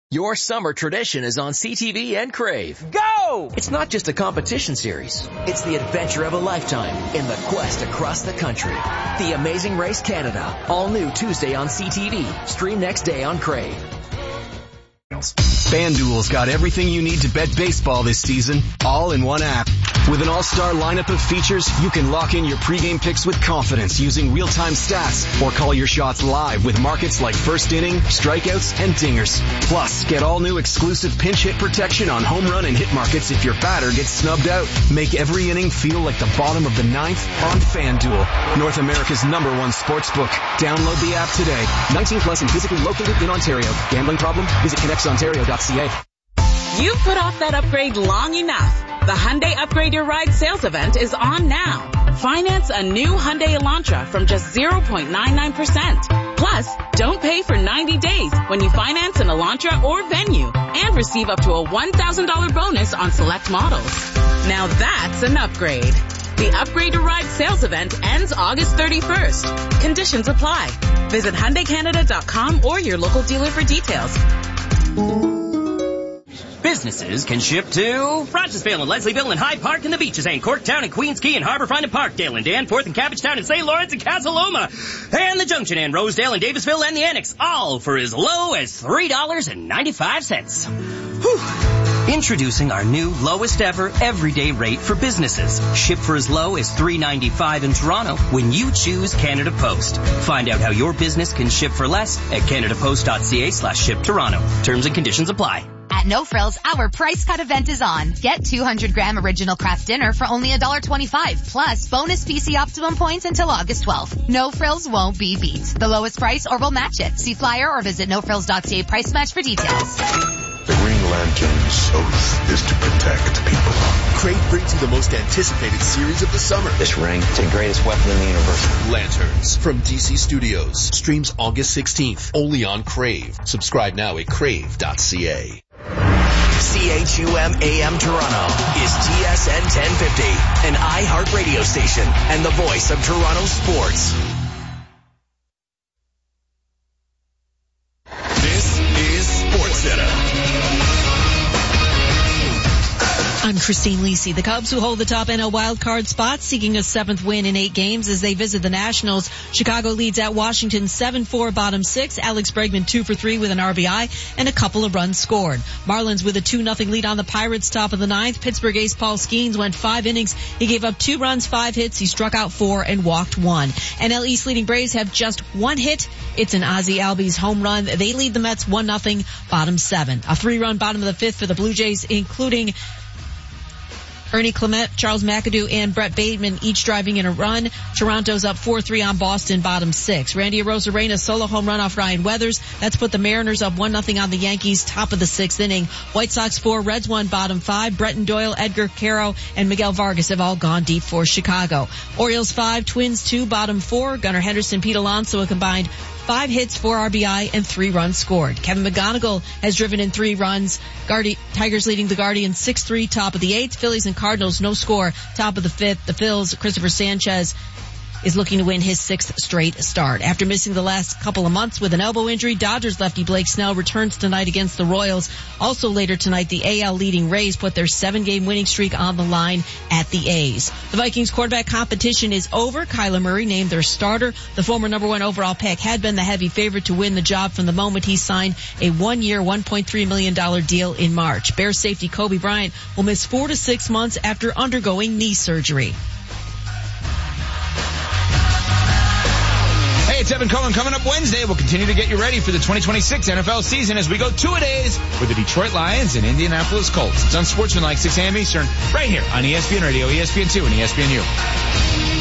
Your summer tradition is on CTV and Crave. Go! It's not just a competition series. It's the adventure of a lifetime in the quest across the country. The Amazing Race Canada. All new Tuesday on CTV. Stream next day on Crave. FanDuel's got everything you need to bet baseball this season, all in one app. With an all-star lineup of features, you can lock in your pregame picks with confidence using real-time stats or call your shots live with markets like first inning, strikeouts, and dingers. Plus, get all new exclusive pinch hit protection on home run and hit markets if your batter gets snubbed out. Make every inning feel like the bottom of the ninth on FanDuel, North America's #1 sportsbook. Download the app today. 19 plus and physically located in Ontario. Gambling problem? Visit connectsontario.ca. You've put off that upgrade long enough. The Hyundai Upgrade Your Ride sales event is on now. Finance a new Hyundai Elantra from just 0.99%. Plus, don't pay for 90 days when you finance an Elantra or Venue and receive up to a $1,000 bonus on select models. Now that's an upgrade. The Upgrade Your Ride sales event ends August 31st. Conditions apply. Visit HyundaiCanada.com or your local dealer for details. Businesses can ship to Rochesville and Leslieville and Hyde Park and the Beaches and Corktown and Queens Quay and Harbourfront and Parkdale and Danforth and Cabbagetown and St. Lawrence and Casa Loma and the Junction and Rosedale and Davisville and the Annex, all for as low as $3.95. Whew. Introducing our new lowest ever everyday rate for businesses. Ship for as low as $3.95 in Toronto when you choose Canada Post. Find out how your business can ship for less at canadapost.ca/ship Toronto. Terms and conditions apply. At No Frills, our price cut event is on. Get 200-gram original craft dinner for only $1.25, plus bonus PC Optimum points until August 12th. No Frills won't be beat. The lowest price or we'll match it. See flyer or visit nofrills.ca price match for details. The Green Lantern's oath is to protect people. Crave brings you the most anticipated series of the summer. This ring is the greatest weapon in the universe. Lanterns from DC Studios. Streams August 16th. Only on Crave. Subscribe now at crave.ca. CHUM AM Toronto is TSN 1050, an iHeart radio station and the voice of Toronto sports. This is SportsCenter. I'm Christine Lisi. The Cubs, who hold the top NL wildcard spot, seeking a 7th win in 8 games as they visit the Nationals. Chicago leads at Washington 7-4, bottom 6. Alex Bregman 2 for 3 with an RBI and a couple of runs scored. Marlins with a 2-0 lead on the Pirates, top of the 9th. Pittsburgh ace Paul Skeens went 5 innings. He gave up 2 runs, 5 hits. He struck out 4 and walked 1. NL East leading Braves have just 1 hit. It's an Ozzie Albies home run. They lead the Mets 1-0, bottom 7. A 3-run bottom of the 5th for the Blue Jays, including Ernie Clement, Charles McAdoo, and Brett Bateman each driving in a run. Toronto's up 4-3 on Boston, bottom 6. Randy Arozarena solo home run off Ryan Weathers. That's put the Mariners up 1-0 on the Yankees, top of the 6th inning. White Sox 4, Reds 1, bottom 5. Bretton Doyle, Edgar Caro, and Miguel Vargas have all gone deep for Chicago. Orioles 5, Twins 2, bottom 4. Gunnar Henderson, Pete Alonso, a combined 5 hits, 4 RBI, and 3 runs scored. Kevin McGonigal has driven in 3 runs. Tigers leading the Guardians 6-3, top of the 8th. Phillies and Cardinals, no score, top of the 5th. The Phils, Christopher Sanchez is looking to win his 6th straight start. After missing the last couple of months with an elbow injury, Dodgers lefty Blake Snell returns tonight against the Royals. Also later tonight, the AL leading Rays put their 7-game winning streak on the line at the A's. The Vikings quarterback competition is over. Kyler Murray named their starter. The former #1 overall pick had been the heavy favorite to win the job from the moment he signed a 1-year, $1.3 million deal in March. Bears safety Kobe Bryant will miss 4 to 6 months after undergoing knee surgery. Hey, it's Evan Cohen. Coming up Wednesday, we'll continue to get you ready for the 2026 NFL season as we go 2-a-days with the Detroit Lions and Indianapolis Colts. It's on Sportsmanlike, 6 a.m. Eastern, right here on ESPN Radio, ESPN2, and ESPNU.